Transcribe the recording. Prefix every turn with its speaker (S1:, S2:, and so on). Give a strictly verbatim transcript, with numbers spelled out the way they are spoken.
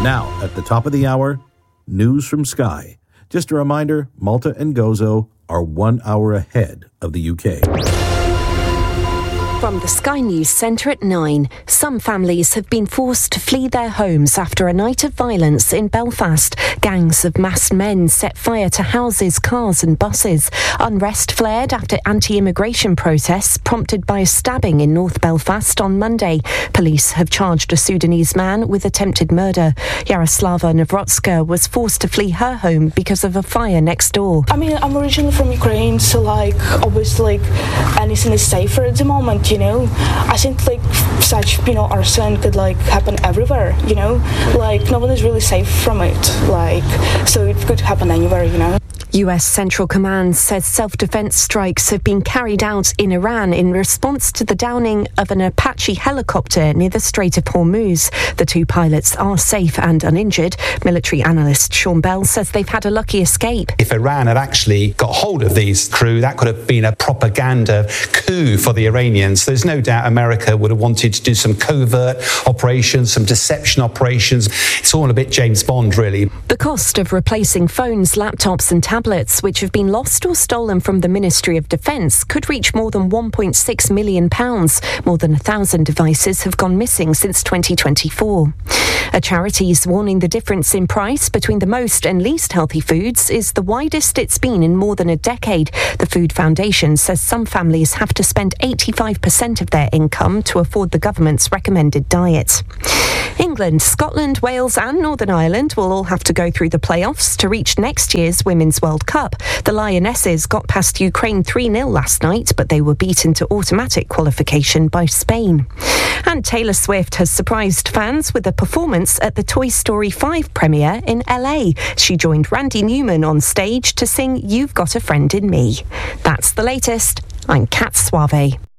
S1: Now, at the top of the hour, news from Sky. Just a reminder, Malta and Gozo are one hour ahead of the U K.
S2: From the Sky News Centre at nine, some families have been forced to flee their homes after a night of violence in Belfast. Gangs of masked men set fire to houses, cars and buses. Unrest flared after anti-immigration protests prompted by a stabbing in North Belfast on Monday. Police have charged a Sudanese man with attempted murder. Yaroslava Navrotska was forced to flee her home because of a fire next door.
S3: I mean, I'm originally from Ukraine, so like, obviously, like, anything is safer at the moment. You know, I think like such, you know, arson could like happen everywhere, you know, like no one is really safe from it, like, so it could happen anywhere, you know.
S2: U S Central Command says self-defense strikes have been carried out in Iran in response to the downing of an Apache helicopter near the Strait of Hormuz. The two pilots are safe and uninjured. Military analyst Sean Bell says they've had a lucky escape.
S4: If Iran had actually got hold of these crew, that could have been a propaganda coup for the Iranians. There's no doubt America would have wanted to do some covert operations, some deception operations. It's all a bit James Bond, really.
S2: The cost of replacing phones, laptops and tablets which have been lost or stolen from the Ministry of Defence could reach more than one point six million pounds. More than a thousand devices have gone missing since twenty twenty-four. A charity is warning the difference in price between the most and least healthy foods is the widest it's been in more than a decade. The Food Foundation says some families have to spend eighty-five percent of their income to afford the government's recommended diet. England, Scotland, Wales and Northern Ireland will all have to go through the playoffs to reach next year's Women's World Cup. The Lionesses got past Ukraine three nil last night, but they were beaten to automatic qualification by Spain. And Taylor Swift has surprised fans with a performance at the Toy Story five premiere in L A. She joined Randy Newman on stage to sing You've Got a Friend in Me. That's the latest. I'm Kat Suave.